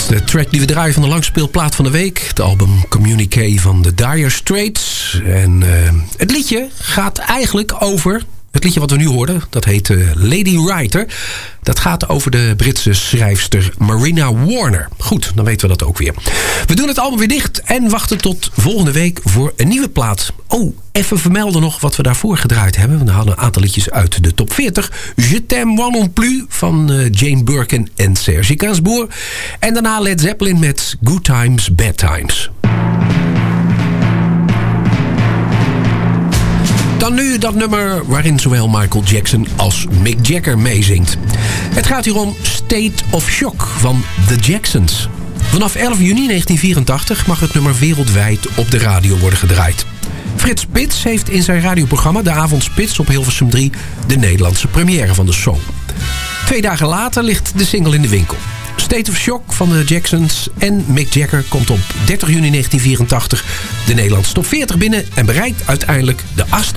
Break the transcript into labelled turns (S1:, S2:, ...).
S1: De track die we draaien van de langspeelplaat van de week. Het album Communique van The Dire Straits. En het liedje gaat eigenlijk over... Het liedje wat we nu hoorden, dat heet Lady Writer. Dat gaat over de Britse schrijfster Marina Warner. Goed, dan weten we dat ook weer. We doen het album weer dicht en wachten tot volgende week voor een nieuwe plaat. Oh, even vermelden nog wat we daarvoor gedraaid hebben. We hadden een aantal liedjes uit de top 40. Je t'aime moi non plus van Jane Birkin en Serge Gainsbourg. En daarna Led Zeppelin met Good Times, Bad Times. Dan nu dat nummer waarin zowel Michael Jackson als Mick Jagger meezingt. Het gaat hier om State of Shock van The Jacksons. Vanaf 11 juni 1984 mag het nummer wereldwijd op de radio worden gedraaid. Frits Spits heeft in zijn radioprogramma De Avondspits op Hilversum 3 de Nederlandse première van de song. 2 dagen later ligt de single in de winkel. State of Shock van de Jacksons en Mick Jagger komt op 30 juni 1984 de Nederlandse top 40 binnen en bereikt uiteindelijk de 8e